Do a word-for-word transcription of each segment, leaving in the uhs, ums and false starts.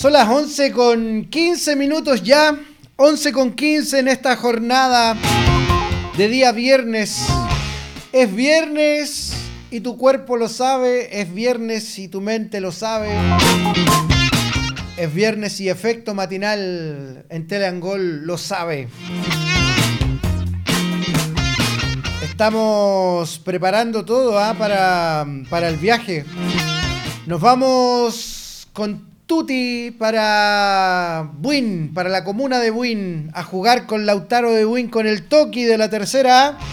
Son las once con quince minutos ya. once con quince en esta jornada de día viernes. Es viernes y tu cuerpo lo sabe. Es viernes y tu mente lo sabe. Es viernes y Efecto Matinal en Teleangol lo sabe. Estamos preparando todo ¿eh? para, para el viaje. Nos vamos con Tuti para Buin, para la comuna de Buin, a jugar con Lautaro de Buin, con el Toki de la tercera A.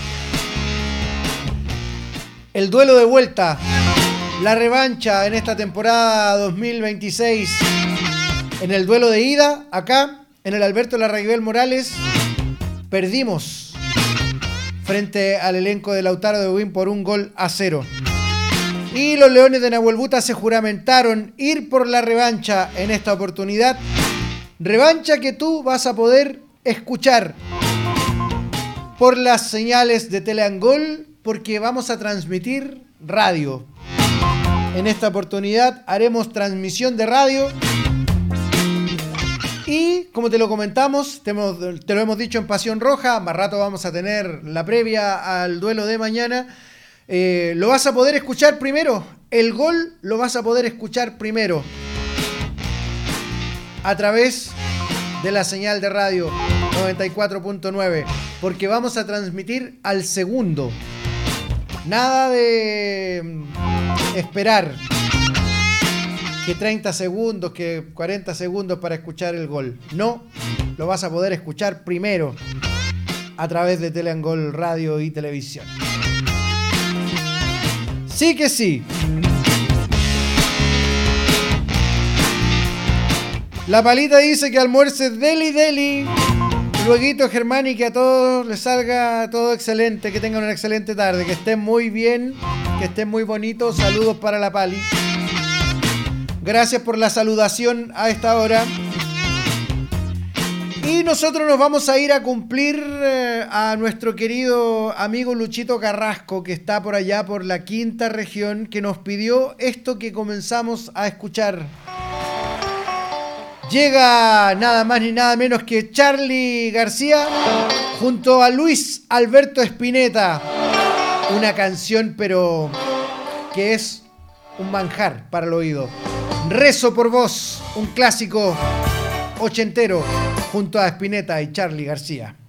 El duelo de vuelta, la revancha en esta temporada dos mil veintiséis. En el duelo de ida, acá, en el Alberto Larraguibel Morales, perdimos frente al elenco de Lautaro de Buin por un gol a cero. Y los Leones de Nahuelbuta se juramentaron ir por la revancha en esta oportunidad. Revancha que tú vas a poder escuchar por las señales de Teleangol, porque vamos a transmitir radio. En esta oportunidad haremos transmisión de radio. Y como te lo comentamos, te, hemos, te lo hemos dicho en Pasión Roja, más rato vamos a tener la previa al duelo de mañana. Eh, lo vas a poder escuchar primero. El gol lo vas a poder escuchar primero a través de la señal de radio noventa y cuatro punto nueve, porque vamos a transmitir al segundo. Nada de esperar que treinta segundos, que cuarenta segundos para escuchar el gol. No, lo vas a poder escuchar primero a través de Teleangol Radio y Televisión. Sí que sí. La Palita dice que almuerce deli deli. Lueguito, Germán, y que a todos les salga todo excelente, que tengan una excelente tarde, que estén muy bien, que estén muy bonitos. Saludos para la Pali. Gracias por la saludación a esta hora. Y nosotros nos vamos a ir a cumplir eh, a nuestro querido amigo Luchito Carrasco, que está por allá por la quinta región, que nos pidió esto que comenzamos a escuchar. Llega nada más ni nada menos que Charly García junto a Luis Alberto Spinetta. Una canción pero que es un manjar para el oído. Rezo por vos, un clásico ochentero junto a Spinetta y Charly García.